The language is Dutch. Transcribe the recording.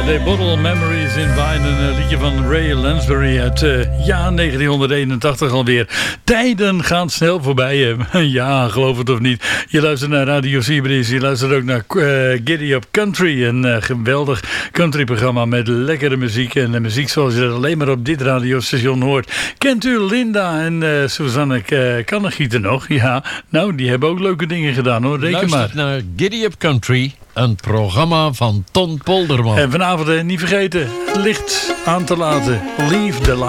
They Bottle Memories in Wine, een liedje van Ray Lansbury uit jaar 1981 alweer. Tijden gaan snel voorbij. Ja, geloof het of niet. Je luistert naar Radio Sibris, je luistert ook naar Giddy Up Country. Een geweldig countryprogramma met lekkere muziek. En muziek zoals je dat alleen maar op dit radiostation hoort. Kent u Linda en Suzanne Kannegieten nog? Ja, nou, die hebben ook leuke dingen gedaan hoor. Reken maar. Luister naar Giddy Up Country. Een programma van Ton Polderman. En vanavond niet vergeten, licht aan te laten. Leave the light.